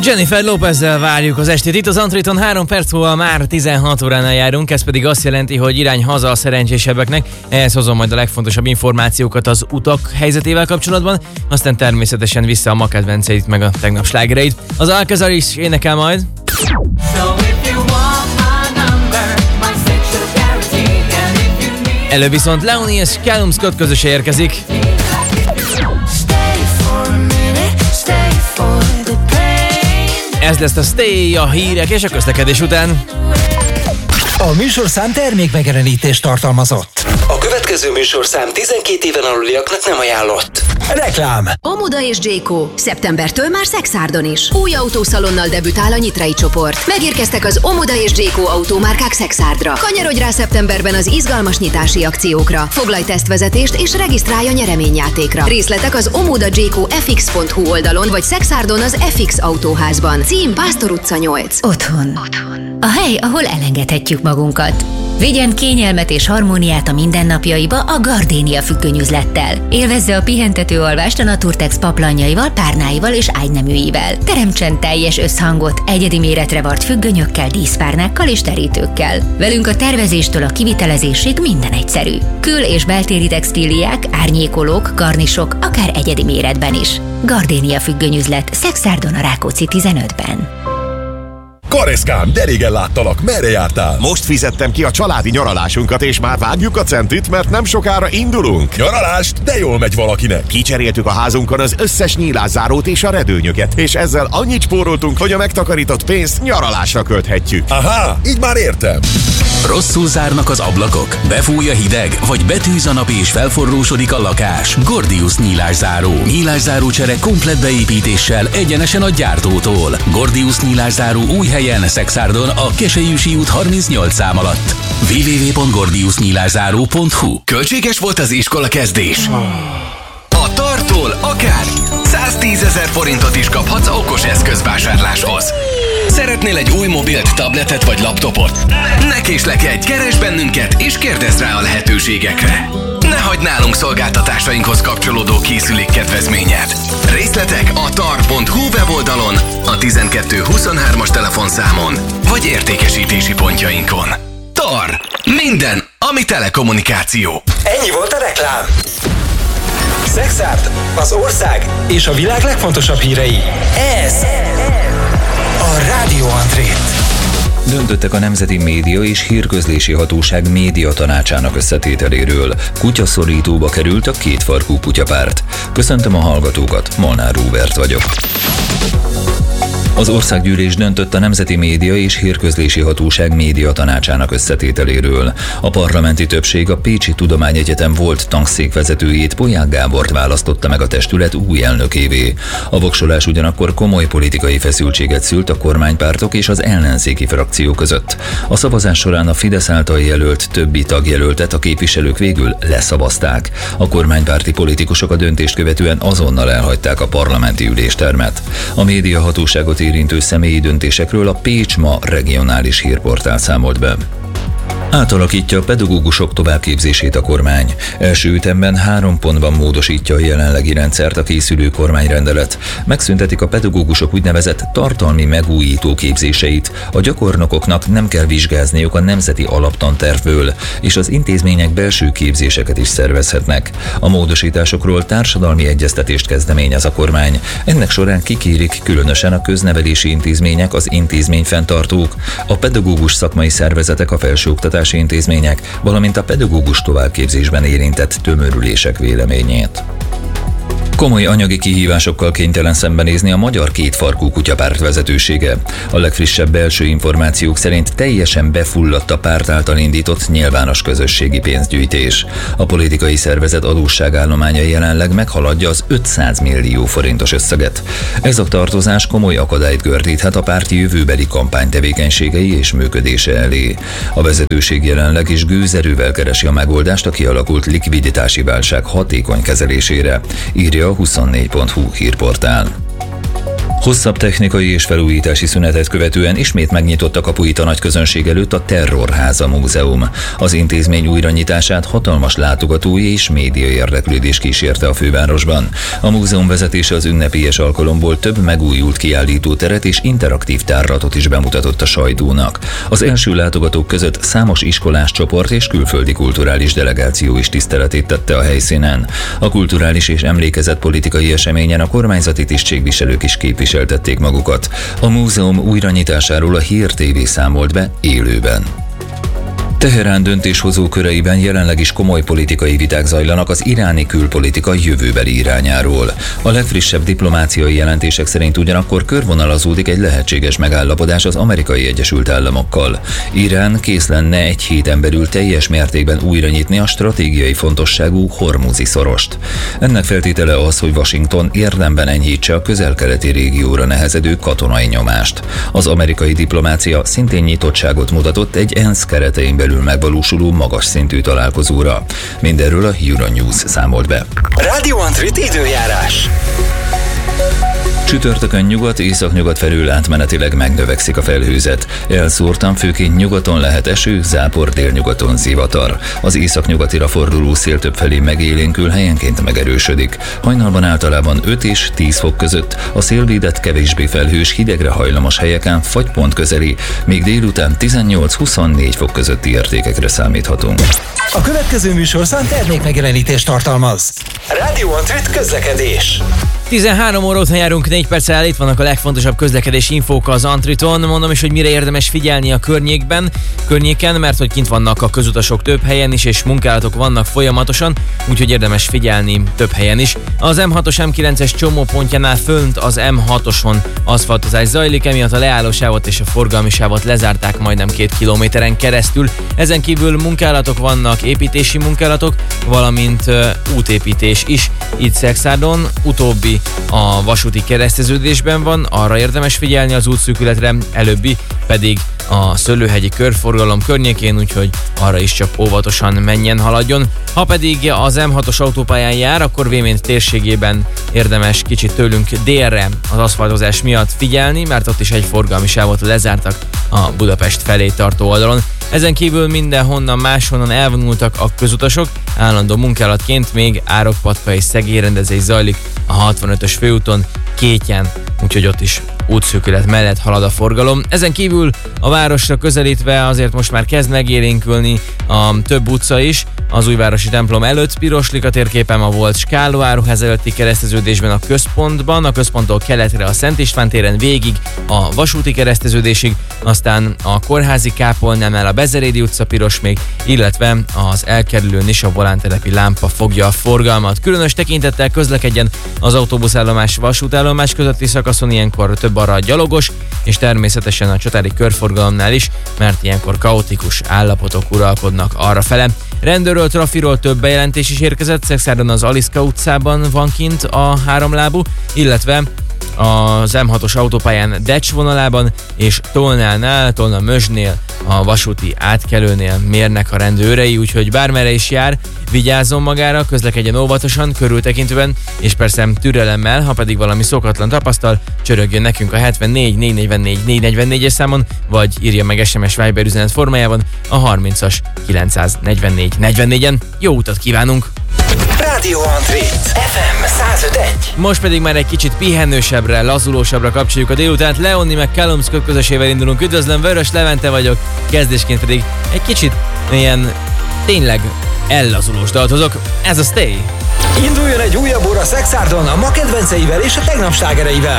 Jennifer Lopezzel várjuk az estét. Itt az Antréton 3 perc múlva már 16 óránál járunk. Ez pedig azt jelenti, hogy irány haza a szerencsésebbeknek. Ehhez hozom majd a legfontosabb információkat az utak helyzetével kapcsolatban. Aztán természetesen vissza a ma kedvenceit, meg a tegnap slágereit. Az Alcazar is énekel majd. Előbb viszont Leonie és Callum Scott közösen érkezik. Ez lesz a Stay, a hírek és a közlekedés után. A műsorszám termékmegjelenítést tartalmazott. A következő műsorszám 12 éven aluliaknak nem ajánlott. Reklám. Omoda és J.Co. szeptembertől már Szexárdon is. Új autószalonnal debütál a Nyitrai csoport. Megérkeztek az Omoda és J.Co. automárkák Szexárdra. Kanyarodj rá szeptemberben az izgalmas nyitási akciókra. Foglalj tesztvezetést és regisztrálj a nyereményjátékra. Részletek az omodajco.fx.hu oldalon vagy Szexárdon az FX autóházban. Cím Pásztor utca 8. Otthon. A hely, ahol elengedhetjük magunkat. Vigyen kényelmet és harmóniát a mindennapjaiba a Gardénia függönyüzlettel. Élvezze a pihentető alvást a Naturtex paplanjaival, párnáival és ágyneműivel. Teremtsen teljes összhangot egyedi méretre vart függönyökkel, díszpárnákkal és terítőkkel. Velünk a tervezéstől a kivitelezésig minden egyszerű. Kül- és beltéri textíliák, árnyékolók, garnisok, akár egyedi méretben is. Gardénia függönyüzlet, Szexárdon a Rákóczi 15-ben. Kareszkám, de régen láttalak, merre jártál? Most fizettem ki a családi nyaralásunkat, és már vágjuk a centit, mert nem sokára indulunk. Nyaralást? De jól megy valakinek. Kicseréltük a házunkon az összes nyílászárót és a redőnyöket, és ezzel annyit spóroltunk, hogy a megtakarított pénzt nyaralásra költhetjük. Aha, így már értem. Rosszul zárnak az ablakok? Befúj a hideg? Vagy betűz a nap és felforrósodik a lakás? Gordius nyílászáró. Nyílászáró csere komplett beépítéssel egyenesen a gyártótól. Gordius nyílászáró új helyen, Szexárdon, a Keselyűsi út 38 szám alatt. www.gordiusnyílászáró.hu. Költséges volt az iskola kezdés? A Tartól akár 110 000 forintot is kaphatsz okos eszközvásárláshoz. Szeretnél egy új mobilt, tabletet vagy laptopot? Ne késlekedj, keresd bennünket és kérdezz rá a lehetőségekre. Ne hagyd nálunk szolgáltatásainkhoz kapcsolódó készülék kedvezményed. Részletek a tar.hu weboldalon, a 1223-as telefonszámon vagy értékesítési pontjainkon. TAR. Minden, ami telekommunikáció. Ennyi volt a reklám. Szexárd, az ország és a világ legfontosabb hírei. Ez a Rádió Antrét. Döntöttek a Nemzeti Média és Hírközlési Hatóság média tanácsának összetételéről. Kutyaszorítóba került a kétfarkú kutyapárt. Köszöntöm a hallgatókat, Molnár Róbert vagyok. Az országgyűlés döntött a Nemzeti Média és Hírközlési Hatóság média tanácsának összetételéről. A parlamenti többség a Pécsi Tudományegyetem volt tanszékvezetőjét, Polyák Gábort választotta meg a testület új elnökévé. A voksolás ugyanakkor komoly politikai feszültséget szült a kormánypártok és az ellenzéki frakció között. A szavazás során a Fidesz által jelölt többi tagjelöltet a képviselők végül leszavazták. A kormánypárti politikusok a döntést követően azonnal elhagyták a parlamenti üléstermet. A médiahatóságot érintő személyi döntésekről a Pécs Ma regionális hírportál számolt be. Átalakítja a pedagógusok továbbképzését a kormány. Első ütemben 3 pontban módosítja a jelenlegi rendszert a készülő kormányrendelet. Megszüntetik a pedagógusok úgynevezett tartalmi megújító képzéseit. A gyakornokoknak nem kell vizsgázniuk a nemzeti alaptantervből, és az intézmények belső képzéseket is szervezhetnek. A módosításokról társadalmi egyeztetést kezdeményez a kormány. Ennek során kikérik különösen a köznevelési intézmények, az intézményfenntartók, a pedagógus szakmai szervezetek, a felsőoktatási intézmények, valamint a pedagógus továbbképzésben érintett tömörülések véleményét. Komoly anyagi kihívásokkal kénytelen szembenézni a magyar kétfarkú kutyapárt vezetősége. A legfrissebb belső információk szerint teljesen befulladt a párt által indított nyilvános közösségi pénzgyűjtés. A politikai szervezet adósságállománya jelenleg meghaladja az 500 millió forintos összeget. Ez a tartozás komoly akadályt gördíthet a párt jövőbeli kampánytevékenységei és működése elé. A vezetőség jelenleg is gőzerővel keresi a megoldást a kialakult likviditási válság hatékony kezelésére, írja a 24.hu hírportál. Hosszabb technikai és felújítási szünetet követően ismét megnyitott a kapuit a nagy közönség előtt a Terrorháza Múzeum. Az intézmény újranyitását hatalmas látogatói és média érdeklődés kísérte a fővárosban. A múzeum vezetése az ünnepélyes alkalomból több megújult kiállítóteret és interaktív tárlatot is bemutatott a sajtónak. Az első látogatók között számos iskolás csoport és külföldi kulturális delegáció is tiszteletét tette a helyszínen. A kulturális és emlékezetpolitikai eseményen a kormányzati tisztségviselők is képviseltették magukat. A múzeum újranyitásáról a Hír TV számolt be élőben. Teherán döntéshozó köreiben jelenleg is komoly politikai viták zajlanak az iráni külpolitika jövőbeli irányáról. A legfrissebb diplomáciai jelentések szerint ugyanakkor körvonalazódik egy lehetséges megállapodás az Amerikai Egyesült Államokkal. Irán kész lenne egy héten belül teljes mértékben újra nyitni a stratégiai fontosságú Hormuzi szorost. Ennek feltétele az, hogy Washington érdemben enyhítse a közel-keleti régióra nehezedő katonai nyomást. Az amerikai diplomácia szintén nyitottságot mutatott egy ENSZ keretein belül megvalósuló magas szintű találkozóra. Mindenről a Euronews számolt be. Radio Antrit időjárás. Csütörtökön nyugat-északnyugat felől átmenetileg megnövekszik a felhőzet. Elszórtan főként nyugaton lehet eső, zápor, délnyugaton zivatar. Az északnyugatira forduló szél többfelé megélénkül, helyenként megerősödik. Hajnalban általában 5 és 10 fok között, a szélvédett kevésbé felhős, hidegre hajlamos helyeken fagypont közeli, míg délután 18-24 fok közötti értékekre számíthatunk. A következő műsorszám termékmegjelenítést tartalmaz. Radio Antrit közlekedés. 13 óra után járunk, 4 perccel, itt vannak a legfontosabb közlekedési infók az Antriton. Mondom is, hogy mire érdemes figyelni a környéken, mert hogy kint vannak a közutasok több helyen is, és munkálatok vannak folyamatosan, úgyhogy érdemes figyelni több helyen is. Az M6-os M9-es csomópontjánál fönt az M6-oson aszfaltozás zajlik, emiatt a leállósávot és a forgalmi sávot lezárták majdnem 2 kilométeren keresztül. Ezen kívül munkálatok vannak, építési munkálatok, valamint útépítés is itt Szekszárdon, utóbbi a vasúti kereszteződésben van, arra érdemes figyelni az útszűkületre, előbbi pedig a Szőlőhegyi körforgalom környékén, úgyhogy arra is csak óvatosan menjen, haladjon. Ha pedig az M6-os autópályán jár, akkor Vémény térségében érdemes kicsit tőlünk délre az aszfaltozás miatt figyelni, mert ott is egy forgalmi sávot lezártak a Budapest felé tartó oldalon. Ezen kívül mindenhonnan máshonnan elvonultak a közutasok, állandó munkálatként még Árokpatka és Szegély rendezés zajlik a 65-ös főúton Kétjen, úgyhogy ott is útszűkület mellett halad a forgalom. Ezen kívül a városra közelítve azért most már kezd megélénkülni a több utca is. Az újvárosi templom előtt piroslik a térképen, a volt Skáló áruház előtti kereszteződésben a központban, a központtól keletre a Szent István téren végig a vasúti kereszteződésig, aztán a kórházi kápolnánál a Bezerédi utca piros még, illetve az elkerülőn is a volántelepi lámpa fogja a forgalmat. Különös tekintettel közlekedjen az autóbuszállomás vasútállomás közötti szakaszon, ilyenkor több arra a gyalogos, és természetesen a Csatári körforgalomnál is, mert ilyenkor kaotikus állapotok uralkodnak arrafele. Rendőrről, trafiról több bejelentés is érkezett, Szekszárdon az Aliszka utcában van kint a háromlábú, illetve az M6-os autópályán Decs vonalában, és Tolna-Mözsnél, a vasúti átkelőnél mérnek a rendőrei, úgyhogy bármerre is jár, vigyázzon magára, közlekedjen óvatosan, körültekintően, és persze türelemmel, ha pedig valami szokatlan tapasztal, csörögjön nekünk a 74 444 444-es számon, vagy írja meg SMS Viber üzenet formájában a 30-as 944 44-en. Jó utat kívánunk! Radio Antrit FM 105.1. Most pedig már egy kicsit pihenősebbre, lazulósabbra kapcsoljuk a délutánt. Leonni meg Callum Scott közösével indulunk. Üdvözlöm, Vörös Levente vagyok. Kezdésként pedig egy kicsit ilyen tényleg ellazulós dalt hozok. Ez a Stay. Induljon egy újabb óra Szekszárdon a ma kedvenceivel és a tegnap slágereivel.